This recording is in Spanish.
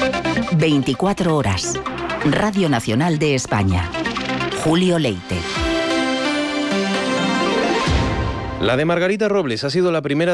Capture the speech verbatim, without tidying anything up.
veinticuatro horas. Radio Nacional de España. Julio Leite. La de Margarita Robles ha sido la primera